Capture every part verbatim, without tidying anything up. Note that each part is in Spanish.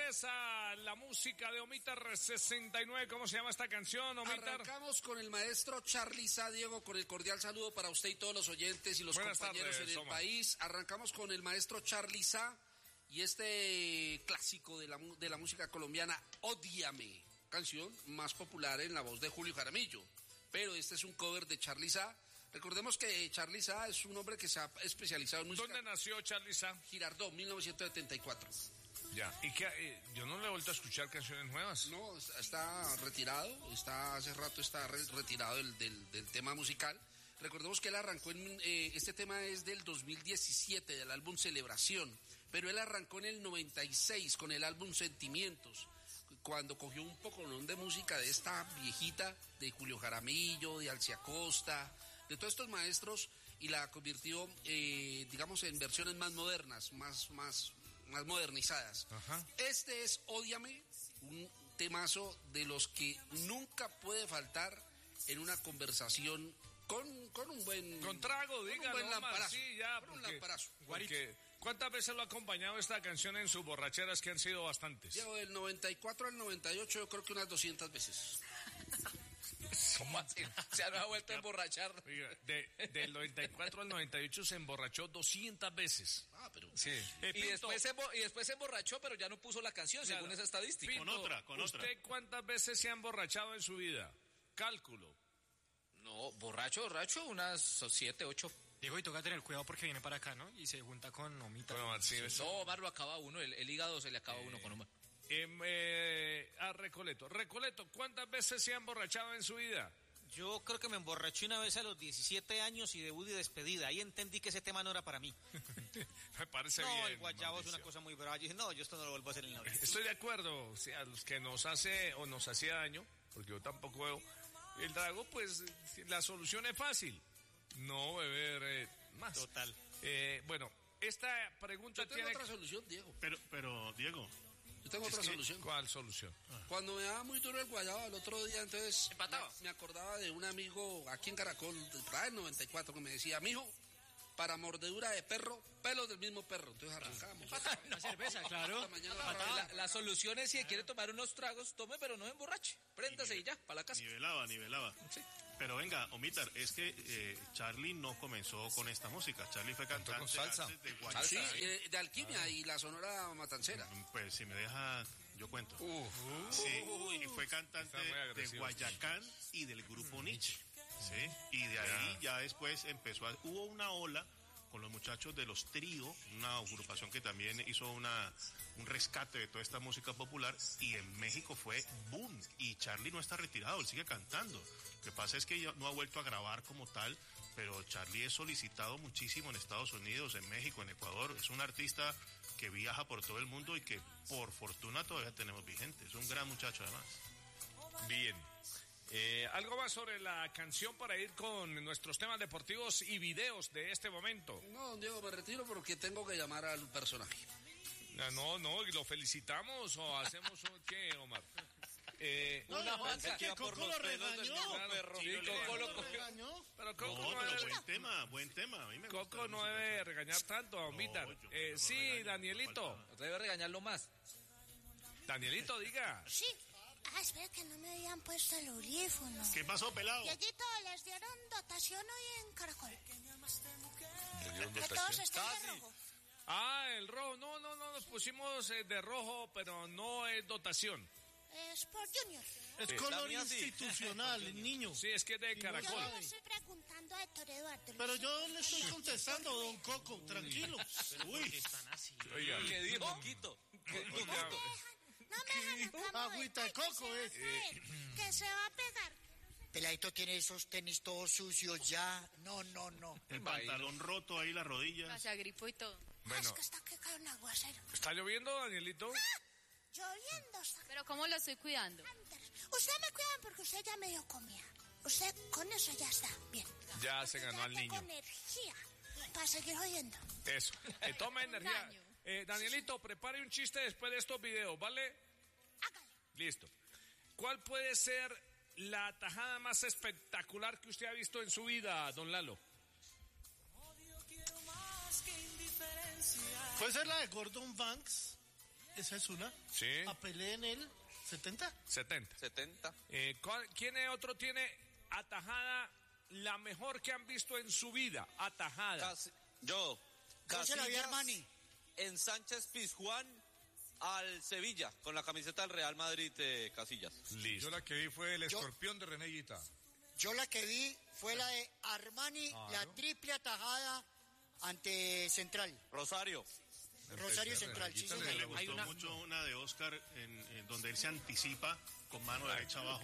regresa la música de Omitar sesenta y nueve. ¿Cómo se llama esta canción, Omitar? Arrancamos con el maestro Charly Sa, Diego, con el cordial saludo para usted y todos los oyentes y los Buenas compañeros tardes, en el Omar. País. Arrancamos con el maestro Charly Sa y este clásico de la, de la música colombiana, Ódiame, canción más popular en la voz de Julio Jaramillo. Pero este es un cover de Charly Sa. Recordemos que Charly Sa es un hombre que se ha especializado en música. ¿Dónde nació Charly Sa? Girardot, mil novecientos setenta y cuatro. Ya, y que eh, yo no le he vuelto a escuchar canciones nuevas. No, está retirado, está hace rato está re retirado del, del, del tema musical. Recordemos que él arrancó en, eh, este tema es del dos mil diecisiete, del álbum Celebración, pero él arrancó en el noventa y seis con el álbum Sentimientos, cuando cogió un poco de música de esta viejita, de Julio Jaramillo, de Alcia Costa, de todos estos maestros, y la convirtió, eh, digamos, en versiones más modernas, más, más, más modernizadas. Ajá. Este es Ódiame, un temazo de los que nunca puede faltar en una conversación con, con un buen... Con trago, dígalo, un buen lamparazo. Sí, ya, con porque, un lamparazo. Porque, ¿cuántas veces lo ha acompañado esta canción en sus borracheras, que han sido bastantes? Llevo del noventa y cuatro al noventa y ocho, yo creo que unas doscientas veces. ¿Cómo así? Se ha vuelto a emborrachar. Oiga, de, del noventa y cuatro al noventa y ocho se emborrachó doscientas veces. Ah, pero... Sí. Eh, y, después se, y después se emborrachó, pero ya no puso la canción, claro, según esa estadística. Pinto, con otra, con ¿usted otra. ¿Usted cuántas veces se ha emborrachado en su vida? Cálculo. No, borracho, borracho, unas siete, ocho. Diego, y toca tener cuidado porque viene para acá, ¿no? Y se junta con Omita. Bueno, sí, no, Omar lo acaba uno, el, el hígado se le acaba eh, uno con Omar. Eh, eh, a Recoleto. Recoleto, ¿cuántas veces se ha emborrachado en su vida? Yo creo que me emborraché una vez a los diecisiete años y debut y despedida. Ahí entendí que ese tema no era para mí. Me parece no, bien. No, el guayabo Mauricio. es una cosa muy brava. Yo dije, no, yo esto no lo vuelvo a hacer en la vida. Estoy de acuerdo. O sea, a los que nos hace o nos hacía daño, porque yo tampoco veo el trago, pues la solución es fácil. No beber eh, más. Total. Eh, bueno, esta pregunta Yo tengo tiene... otra solución, Diego. Pero, pero Diego... Yo tengo otra que, solución. ¿Cuál solución? Ah. Cuando me daba muy duro el guayabo el otro día, entonces ¿empataba? Me, me acordaba de un amigo aquí en Caracol, del noventa y cuatro, que me decía, mijo, para mordedura de perro, pelos del mismo perro. Entonces arrancamos. Una cerveza, claro. La, la solución es, si quiere tomar unos tragos, tome, pero no emborrache. Préndase y, y ya, para la casa. Nivelaba, nivelaba. Sí. Pero venga, Omitar, es que eh, Charly no comenzó con esta música. Charly fue cantante con salsa. antes de Guayacán. Sí, eh, de Alquimia ah. y la Sonora Matancera. Pues si me deja, yo cuento. Uf. Sí, y fue cantante de Guayacán y del grupo Nietzsche. Sí, y de ahí ya después empezó a... Hubo una ola con los muchachos de Los Trío, una agrupación que también hizo una un rescate de toda esta música popular, y en México fue boom, y Charly no está retirado, él sigue cantando. Lo que pasa es que ya no ha vuelto a grabar como tal, pero Charly es solicitado muchísimo en Estados Unidos, en México, en Ecuador. Es un artista que viaja por todo el mundo y que por fortuna todavía tenemos vigente. Es un gran muchacho además. Bien. Eh, ¿Algo más sobre la canción para ir con nuestros temas deportivos y videos de este momento? No, Diego, me retiro porque tengo que llamar al personaje. No, no, ¿lo felicitamos o hacemos un qué, Omar? Eh, no, una no, es que Coco lo regañó. Perro. Sí, Coco lo lo regañó. Pero Coco no, no, pero debe, buen tema, buen tema. A mí me gusta Coco no debe regañar tanto a Omitar. No, yo- eh, yo sí, no regaño, Danielito. falta. Debe regañarlo más. Danielito, diga. Sí. Ah, espera que no me habían puesto el audífono. ¿Qué pasó, pelado? Dieguito, les dieron dotación hoy en Caracol. ¿Le dieron Que dotación? todos están de rojo. Ah, el rojo. No, no, no, nos pusimos eh, de rojo, pero no es dotación. Es por Junior. Es Sí. color También así. institucional, niño. Sí, es que es de Y no Yo Caracol. no le estoy preguntando a Héctor Eduardo. Pero le yo estoy le estoy contestando, don Coco, tranquilo. Uy. Están así. Oiga. ¿Qué dijo? Quito. Oiga, No me dejan acá, Agüita de Ay, que coco, se va a eh. caer, que se va a pegar. Peladito tiene esos tenis todos sucios ya. No, no, no. El pantalón roto ahí, las rodillas. Se agripó y todo. Ah, Bueno. es que está que cae un aguacero. ¿Está lloviendo, Danielito? Lloviendo está. Pero ¿cómo lo estoy cuidando? Anders, usted me cuida porque usted ya me dio comida. Usted con eso ya está bien. Ya se ganó al Ya niño. tengo energía para seguir oyendo. Eso. Eh, toma energía. Daño. Eh, Danielito, prepare un chiste después de estos videos, ¿vale? Hágale. Listo. ¿Cuál puede ser la tajada más espectacular que usted ha visto en su vida, don Lalo? Puede ser la de Gordon Banks. Esa es una. Sí. A Pelé en el setenta. setenta. setenta. Eh, ¿cuál- ¿Quién es otro tiene atajada la mejor que han visto en su vida? Atajada. Casi- yo. Yo se la vi a Casillas Armani. En Sánchez Pizjuán al Sevilla, con la camiseta del Real Madrid de Casillas. Listo. Yo la que vi fue el Yo- escorpión de René Guita. Yo la que vi fue la de Armani, Claro. la triple atajada ante Central. Rosario. Rosario Central, sí, Me señor. gustó Hay una- mucho una de Oscar en, en donde él se anticipa con mano derecha abajo.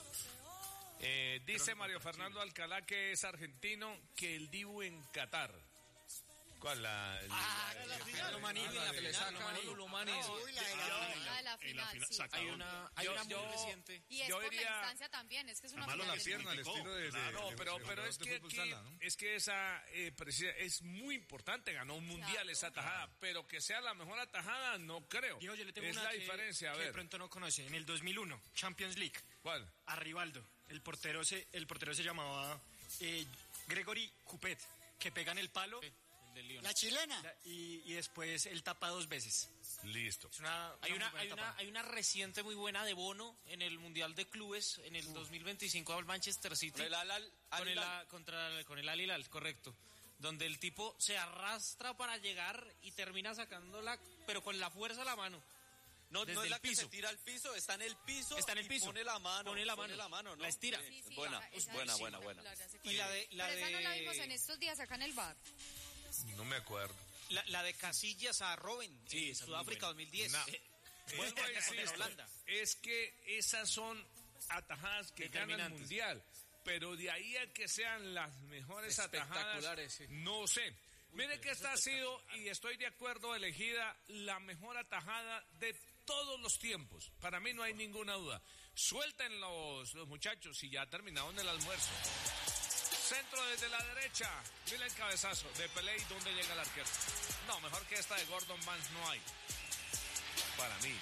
Eh, dice Mario Fernando Alcalá, que es argentino, que el Dibu en Qatar. ¿Cuál? La, Ah, la- la la- final. la- Lomani, la- la la- final, la- Lomani, Lomani. Uy, la de la- Ah, la En la final, final sí. sacaron- Hay una, hay Yo- una muy yo- reciente. Y es Yo por diría- la instancia también, es que es una Malo final. la pierna, al significó, estilo de... de- claro. No, de- pero, de pero es jugador que de fútbol aquí, sala, ¿no? es que esa eh, precisa- es muy importante, ganó un mundial Claro. esa atajada, pero que sea la mejor atajada, no creo. Diego, yo le tengo es una la que, diferencia, a que de ver. pronto no conoce. En el dos mil uno, Champions League, ¿Cuál? a Rivaldo, el portero se, el portero se llamaba eh, Gregory Coupet, que pega en el palo El del Lyon. La chilena. la- y, y después él tapa dos veces. Listo. Es una, Hay una, muy buena hay, una, tapada. hay una reciente muy buena de Bono en el Mundial de Clubes en el dos mil veinticinco al Manchester City. Con el Al- Al- con el, Al-Hilal. A- contra el- con el Al Hilal, correcto. Donde el tipo se arrastra para llegar y termina sacándola, pero con la fuerza de la mano. No, desde no es el la que piso. se tira al piso, está en el piso. Está en el y piso. Pone la mano. Pone la mano. ¿no? La estira. Sí, Sí, sí, buena, esa- es esa buena, es buena, buena. espectacular, ya sé Y cuál la es. de... La Pero esa no la de- vimos en estos días acá en el bar. No me acuerdo. La, la de Casillas a Robben Sí, en esa es Sudáfrica muy dos mil diez. No. Eh, Vuelvo a contra insistir, Holanda. es que esas son atajadas que ganan el Determinantes. mundial, pero de ahí a que sean las mejores atajadas, Espectaculares, sí. no sé. Mire que esta ha sido, y estoy de acuerdo, elegida la mejor atajada de todos los tiempos. Para mí no hay ninguna duda. Suelten los, los muchachos y ya terminaron el almuerzo. Centro desde la derecha. Mira el cabezazo de Pelé y dónde llega el arquero. No, mejor que esta de Gordon Banks no hay. Para mí.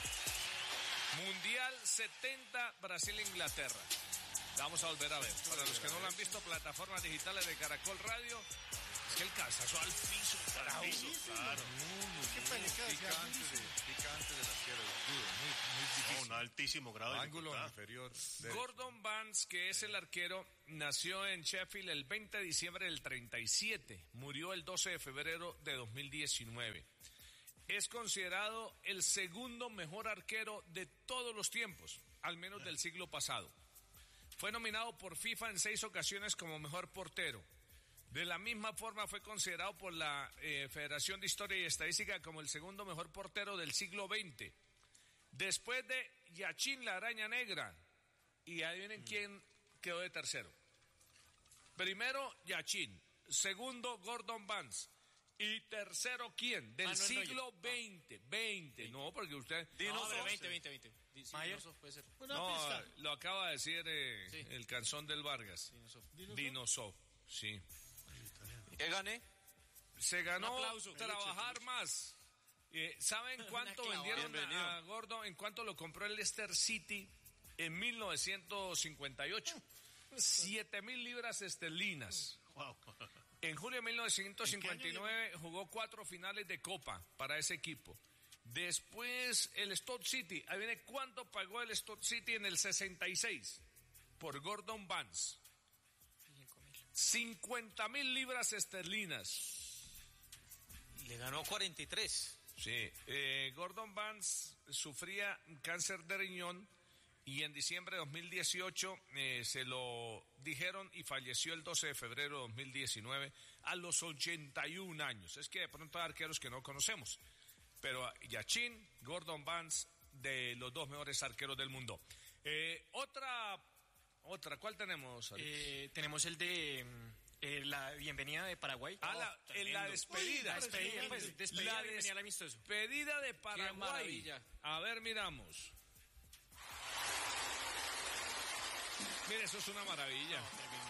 Mundial setenta, Brasil-Inglaterra. La vamos a volver a ver. Para los que no lo han visto, plataformas digitales de Caracol Radio. Es que el cabezazo al piso, carajo. Claro. Qué película de Picante de, picante de la izquierda, duro, muy, muy No, difícil. un altísimo grado de Ángulo dificultad. inferior. derecho. Gordon Banks, que es el arquero, nació en Sheffield el veinte de diciembre del treinta y siete. Murió el doce de febrero de dos mil diecinueve. Es considerado el segundo mejor arquero de todos los tiempos, al menos del siglo pasado. Fue nominado por FIFA en seis ocasiones como mejor portero. De la misma forma fue considerado por la eh, Federación de Historia y Estadística como el segundo mejor portero del siglo veinte. Después de Yachín la Araña Negra. Y adivinen quién quedó de tercero. Primero Yachín, segundo Gordon Banks. Y tercero, ¿quién? Del Manuel siglo veinte. veinte. No, porque usted... No, pero veinte, veinte, veinte. Sí, Mayer. Dinosaur puede ser. Una No, pista. lo acaba de decir eh, Sí. el canzón del Vargas. Dinosaur. Dinosaur, sí. ¿Qué gané? Se ganó Un aplauso. trabajar más. Eh, ¿Saben cuánto clavada. vendieron Bienvenido. a Gordon? ¿En cuánto lo compró el Leicester City en mil novecientos cincuenta y ocho? Siete mil libras esterlinas. Wow. En julio de mil novecientos cincuenta y nueve jugó cuatro finales de Copa para ese equipo. Después el Stoke City. Ahí viene cuánto pagó el Stoke City en el sesenta y seis por Gordon Banks. cincuenta mil libras esterlinas. Le ganó cuarenta y tres. Sí, eh, Gordon Banks sufría cáncer de riñón y en diciembre de dos mil dieciocho eh, se lo dijeron y falleció el doce de febrero de dos mil diecinueve a los ochenta y un años. Es que de pronto hay arqueros que no conocemos, pero Yachín, Gordon Banks, de los dos mejores arqueros del mundo. Eh, otra, otra, ¿cuál tenemos? Alex? Eh, tenemos el de mm, eh, la bienvenida de Paraguay. Ah, la, Oh, en la tremendo. despedida. La despedida, pues, despedida, La bienvenida al amistoso. despedida de Paraguay. maravilla. A ver, miramos. Mire, eso es una maravilla.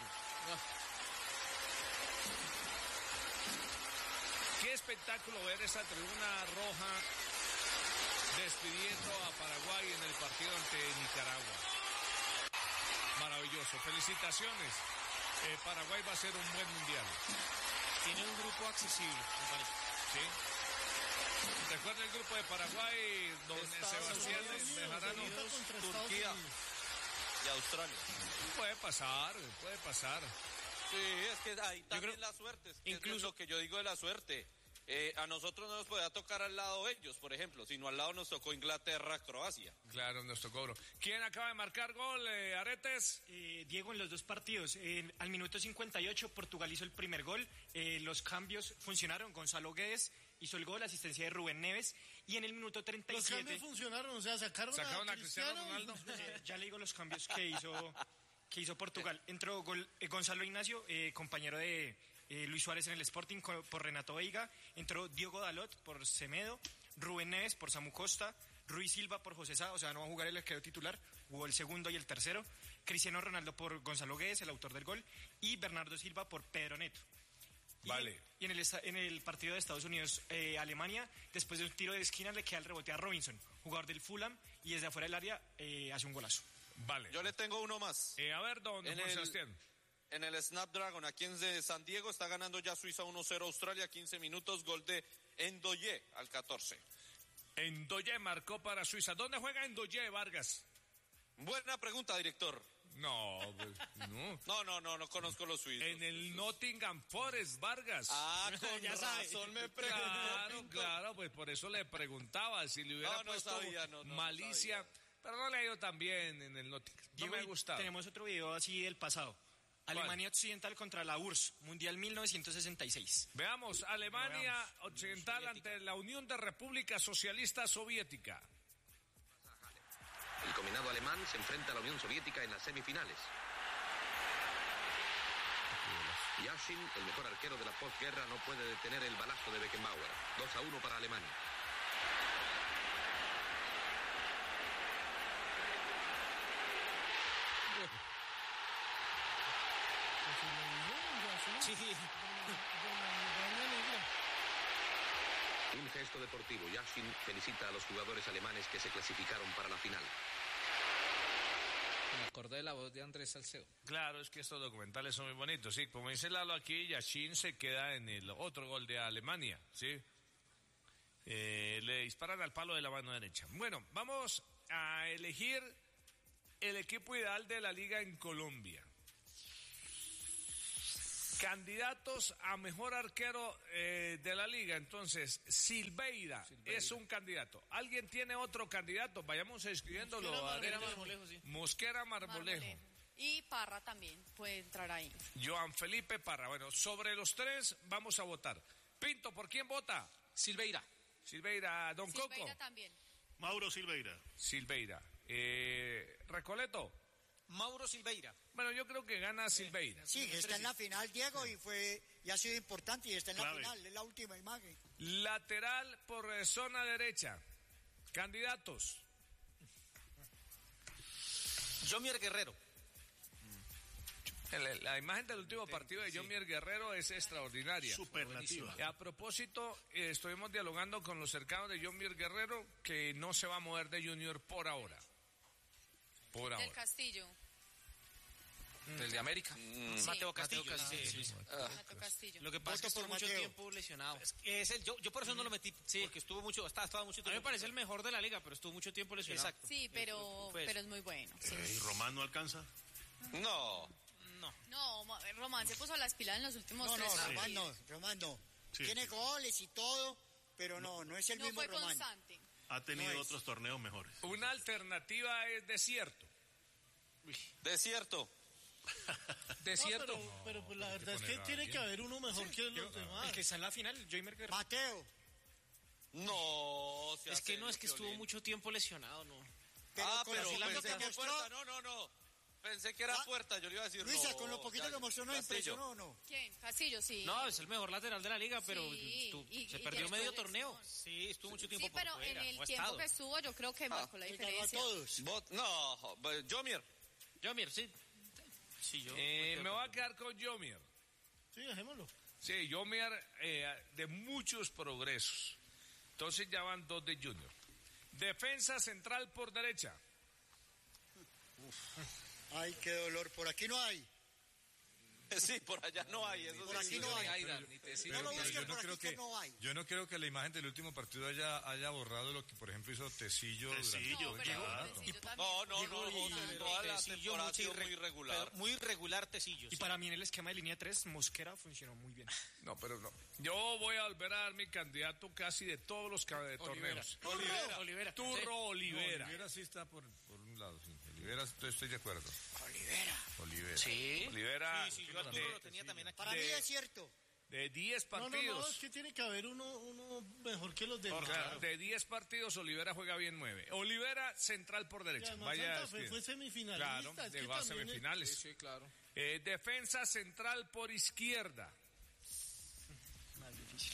Qué espectáculo ver esa tribuna roja despidiendo a Paraguay en el partido ante Nicaragua. Maravilloso. Felicitaciones. Eh, Paraguay va a ser un buen mundial. Tiene un grupo accesible, me parece. ¿Sí? Recuerda el grupo de Paraguay, don Sebastián Bejarano. Turquía y Australia. Puede pasar, puede pasar. Sí, es que ahí también la suerte, es que incluso es lo que yo digo de la suerte. Eh, a nosotros no nos podía tocar al lado ellos, por ejemplo, sino al lado nos tocó Inglaterra, Croacia. Claro, nos tocó, bro. ¿Quién acaba de marcar gol, eh, Aretes? Eh, Diego, en los dos partidos. Eh, al minuto cincuenta y ocho, Portugal hizo el primer gol. Eh, los cambios funcionaron. Gonzalo Guedes hizo el gol, asistencia de Rubén Neves. Y en el minuto treinta y siete... Los cambios funcionaron, o sea, sacaron, ¿Sacaron a, a Cristiano, Cristiano Ronaldo? Eh, ya le digo los cambios que hizo, que hizo Portugal. Entró gol, eh, Gonzalo Ignacio, eh, compañero de... Eh, Luis Suárez en el Sporting por Renato Veiga, entró Diogo Dalot por Semedo, Rubén Neves por Samu Costa, Ruiz Silva por José Sá, o sea, no va a jugar el que quedó titular, jugó el segundo y el tercero, Cristiano Ronaldo por Gonzalo Guedes, el autor del gol, y Bernardo Silva por Pedro Neto. Vale. Y, y en, el, en el partido de Estados Unidos-Alemania, eh, después de un tiro de esquina le queda el rebote a Robinson, jugador del Fulham, y desde afuera del área eh, hace un golazo. Vale. Yo le tengo uno más. Eh, a ver, don En Juan el- Sebastián. En el Snapdragon, aquí en San Diego, está ganando ya Suiza uno cero Australia, quince minutos, gol de Endoye al catorce. Endoye marcó para Suiza. ¿Dónde juega Endoye, Vargas? Buena pregunta, director. No, pues, no. No, no, no, no conozco los suizos. En el Nottingham Forest, Vargas. Ah, con Ya sabe. razón me preguntó. Claro, claro, pues por eso le preguntaba si le hubiera No, no puesto sabía, no, no, no malicia. sabía. Pero no le ha ido tan bien en el Nottingham. No Diego, me ha y gustado. Tenemos otro video así del pasado. Alemania Occidental contra la U R S S, Mundial mil novecientos sesenta y seis. Veamos, Alemania Veamos. Occidental ante la Unión de Repúblicas Socialistas Soviética. El combinado alemán se enfrenta a la Unión Soviética en las semifinales. Yashin, el mejor arquero de la posguerra, no puede detener el balazo de Beckenbauer. dos a uno para Alemania. Sí. Un gesto deportivo. Yashin felicita a los jugadores alemanes que se clasificaron para la final. Me acordé de la voz de Andrés Salcedo. Claro, es que estos documentales son muy bonitos, sí. Como dice Lalo aquí, Yashin se queda en el otro gol de Alemania, sí. Eh, le disparan al palo de la mano derecha. Bueno, vamos a elegir el equipo ideal de la liga en Colombia. Candidatos a mejor arquero eh, de la liga. Entonces, Silveira, Silveira es un candidato. ¿Alguien tiene otro candidato? Vayamos escribiéndolo. Mosquera, Adrián. Marmolejo, sí. Mosquera Marmolejo. Marmolejo. Y Parra también puede entrar ahí. Joan Felipe Parra. Bueno, sobre los tres vamos a votar. Pinto, ¿por quién vota? Silveira. Silveira, Don Silveira Coco. también. Mauro Silveira. Silveira. Eh, Recoleto. Mauro Silveira. Bueno, yo creo que gana Silveira. Sí, está en la final, Diego, y fue y ha sido importante y está en la Clave. final, es la última imagen. Lateral por eh, zona derecha. Candidatos. Jomier Guerrero. El- La imagen del último partido de Jomier Guerrero es extraordinaria. Superlativa. A propósito, eh, estuvimos dialogando con los cercanos de Jomier Guerrero que no se va a mover de Junior por ahora. Por Del ahora. Castillo. Del de América. Mm. Mateo Castillo. Mateo Castillo, sí. sí. Mateo Castillo. Lo que pasa es que Voto estuvo por mucho Mateo. tiempo lesionado. Es el, yo, yo por eso no lo metí, porque estuvo mucho, estaba, estaba mucho tiempo. A mí me parece el mejor de la liga, pero estuvo mucho tiempo lesionado. Exacto. Sí, pero, Pues- pero es muy bueno. sí. ¿Y Román no alcanza? No. No. No, Ma- Román se puso las pilas en los últimos No, no, tres Román partidos. no, Román no. Sí, Tiene sí. goles y todo, pero no, no es el No mismo fue Román. constante. Ha tenido No es. otros torneos mejores. Una alternativa es Desierto. Desierto. Desierto. No, pero, pero pues la verdad es que tiene que haber uno mejor que los demás. El que está en la final, Joimer Guerrero. Mateo, No, sea Es que no, es que serio, estuvo Piolín. mucho tiempo lesionado, ¿no? pero Ah, con pero lo poquito pensé que que mostró, puerta, no, no, no. Pensé que era Ah, puerta, yo le iba a decir Luisa, no, con lo poquito ya- que mostró, ¿no Castillo. impresionó o no? ¿Quién? Castillo, sí. No, es el mejor lateral de la liga, pero Sí, estuvo- y- se y perdió ya medio estuvo torneo. lesión. Sí, estuvo mucho tiempo Sí, pero por en fuera, el o tiempo estado. que estuvo yo creo que marcó la Él ganó a diferencia. todos. Bot- no, jo- Jomier. Jomier, sí. Sí, yo. Eh, quedo me con- voy a quedar con Jomier. Sí, dejémoslo. Sí, Jomier eh, de muchos progresos. Entonces ya van dos de Junior. Defensa central por derecha. Ay, qué dolor, por aquí no hay. Sí, por allá no hay. Eso Por aquí no hay. Pero, No lo pero busquen yo no por creo aquí que que no hay. yo no creo que la imagen del último partido haya haya borrado lo que por ejemplo hizo Tecillo Tecillo, durante todo el claro. campeonato. No, no, no, Llegó y- José, toda la Tecillo temporada ha sido muy muy regular. pero muy regular Tecillo. Y sí. para mí en el esquema de línea tres, Mosquera funcionó muy bien. No, pero no. Yo voy a volver a dar mi candidato casi de todos los ca- de torneos. Olivera. Olivera. Turro Olivera. No, Olivera sí está por, por un lado, sí. Olivera estoy, estoy de acuerdo. Olivera. Olivera. Sí. Olivera Sí, sí, yo a Arturo lo tenía también aquí. Para mí es cierto. de diez No, no, partidos. no, es que tiene que haber uno, uno mejor que los demás. Claro, de diez partidos, Olivera juega bien nueve. Olivera central por Y derecha. además Vaya Santa Fe izquierda. fue semifinalista. Claro, es que llegó a también es- semifinales. Sí, sí, claro. Eh, defensa central por izquierda. Más difícil.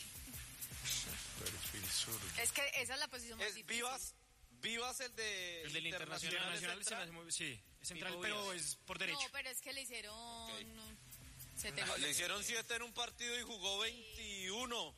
Perfil sur. Es que esa es la posición más Es difícil. Vivas, Vivas el de El del Internacional. Internacional es se me hace central. muy, sí, es central, Tipo pero Vías. es por derecho. No, pero es que le hicieron... Ok. no, se Ah, le hicieron siete en un partido y jugó veintiuno.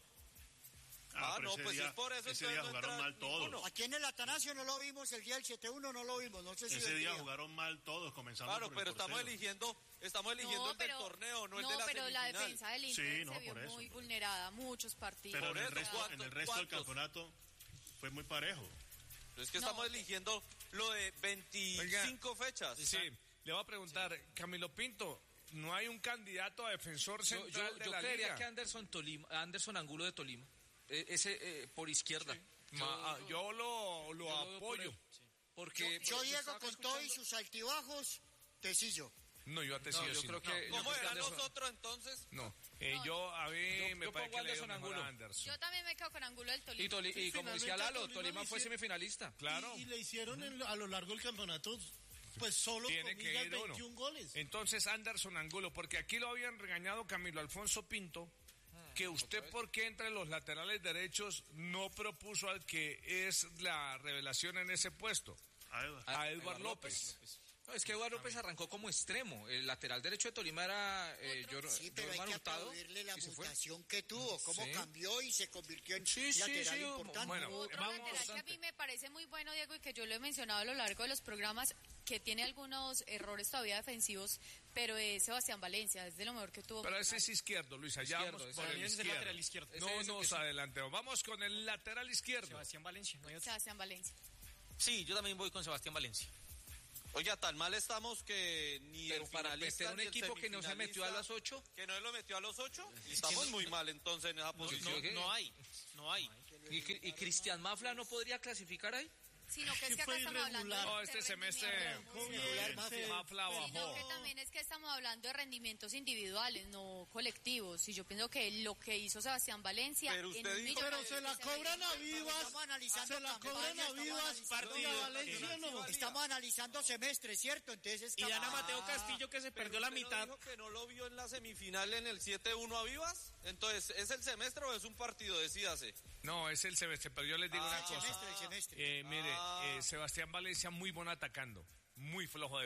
Ah, Ah, pero no, ese pues día- si es por eso, ese entonces día no jugaron entra mal todos. ninguno. Aquí en el Atanasio no lo vimos, el día del siete uno no lo vimos, no sé si Ese día vendría. jugaron mal todos, comenzando Claro, por el pero estamos portero. eligiendo, estamos eligiendo No, el del pero- torneo, no el no, de la pero la semifinal. defensa del Inter Sí, no, se vio por eso. muy vulnerada, muchos partidos. Pero en el Por eso, resto, en ¿cuántos- el resto del cuántos? campeonato fue muy parejo. Es que No. estamos eligiendo lo de veinticinco fechas. Sí, le voy a preguntar, Camilo Pinto, ¿no hay un candidato a defensor Yo, central yo, de yo la creería liga? que Anderson Tolima, Anderson Angulo de Tolima, eh, ese eh, por izquierda. Ma- ah, yo lo, lo yo lo veo por apoyo. él, Porque Yo pues, Diego estaba con todo y escuchando- sus altibajos, Tecillo. No, yo a Tecillo No, yo sí creo no. que- ¿Cómo yo creo que eran Anderson- nosotros entonces? No, eh, No, yo a mí Yo- me yo parece pongo que le dio Anderson mejor a Angulo. Anderson. Yo también me quedo con Angulo del Tolima. Y, Toli- y Sí, como decía finalmente Lalo, Tolima Tolima lo fue hicieron. semifinalista. Claro. Y, y le hicieron en- a lo largo del campeonato, pues solo Tiene que comillas, ir uno. veintiún goles. Entonces Anderson Angulo, porque aquí lo habían regañado Camilo Alfonso Pinto, que usted por qué entre los laterales derechos no propuso al que es la revelación en ese puesto, A Eva. a Ah, Edward Edward López. No, es que Eduardo López arrancó como extremo. El lateral derecho de Tolima era eh, Yor- Sí, pero hay Jorman que Hurtado, aplaudirle la y se fue. mutación que tuvo, cómo Sí. cambió y se convirtió en Sí, sí, lateral sí, importante. bueno, Otro vamos- lateral que a mí me parece muy bueno, Diego, y que yo lo he mencionado a lo largo de los programas, que tiene algunos errores todavía defensivos, pero es Sebastián Valencia, es de lo mejor que tuvo. Pero ese es izquierdo, Luisa, ya Izquierdo, vamos ese por Para el mí es el izquierdo. lateral izquierdo. Ese No es el nos que sí. adelantemos, vamos con el lateral izquierdo. Sebastián Valencia, no hay otro. Sebastián Valencia. Sí, yo también voy con Sebastián Valencia. Oiga, tan mal estamos que ni Pero el para finalista meter un ni el equipo que no se metió a semifinalista- las ocho. Que no lo metió a los ocho. Estamos muy mal entonces en esa No, posición. no, no hay, no hay. ¿Y, Cri- y Cristian Mafla no podría clasificar ahí? Sino que es Sí que acá fue estamos hablando irregular. de No, este semestre Arrancó bien, se- Mafla Sino bajó. que también es que estamos hablando de rendimientos individuales, no colectivos. Y yo pienso que lo que hizo Sebastián Valencia... Pero en usted un dijo- millonario Pero se la que cobran a veía- Vivas, Estamos analizando se la campaña, cobran a estamos Vivas, analizando- partido a Valencia no. Estamos analizando semestres, ¿cierto? Entonces es Y dan a capaz- Mateo Castillo que se Pero perdió la usted no mitad. dijo que no lo vio en la semifinal en el siete uno a Vivas. Entonces, ¿es el semestre o es un partido? Decídase. No, es el semestre, pero yo les digo Ah, una el cosa. semestre, el semestre. Eh, mire, Ah. eh, Sebastián Valencia muy bueno atacando, muy flojo